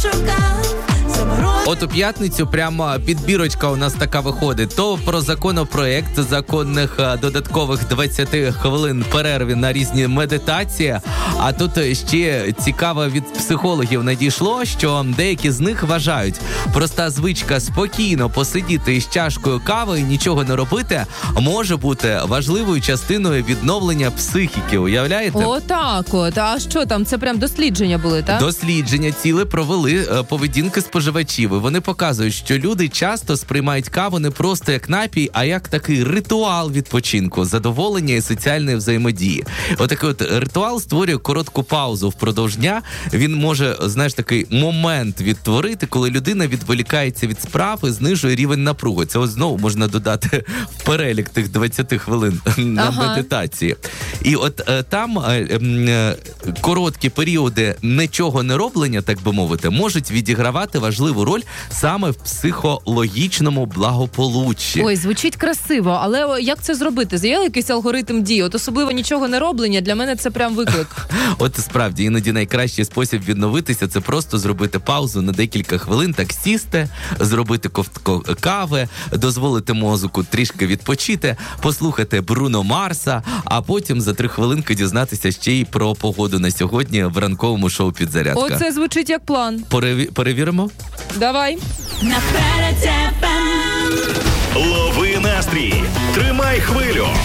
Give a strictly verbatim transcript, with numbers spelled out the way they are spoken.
От у п'ятницю прямо підбірочка у нас така виходить. То про законопроект законних додаткових двадцять хвилин перерви на різні медитації. А тут ще цікаво від психологів надійшло, що деякі з них вважають, проста звичка спокійно посидіти із чашкою кави і нічого не робити може бути важливою частиною відновлення психіки. Уявляєте? О, так от. А що там? Це прям дослідження були, так? Дослідження ціле провели поведінки споживачів. Вони показують, що люди часто сприймають каву не просто як напій, а як такий ритуал відпочинку, задоволення і соціальної взаємодії. Отакий от ритуал створює коротку паузу впродовж дня. Він може, знаєш, такий момент відтворити, коли людина відволікається від справ і знижує рівень напруги. Це ось знову можна додати в перелік тих двадцять хвилин на ага. медитації. І от е, там е, е, короткі періоди нічого не роблення, так би мовити, можуть відігравати важливу роль саме в психологічному благополуччі. Ой, звучить красиво, але як це зробити? Є якийсь алгоритм дій? От особливо нічого не роблення, для мене це прям виклик. От справді, іноді найкращий спосіб відновитися – це просто зробити паузу на декілька хвилин, так сісти, зробити ковтко кави, дозволити мозку трішки відпочити, послухати Бруно Марса, а потім за три хвилинки дізнатися ще й про погоду на сьогодні в ранковому шоу «Підзарядка». Оце звучить як план. Переві- перевіримо? Давай. Лови настрій, тримай хвилю.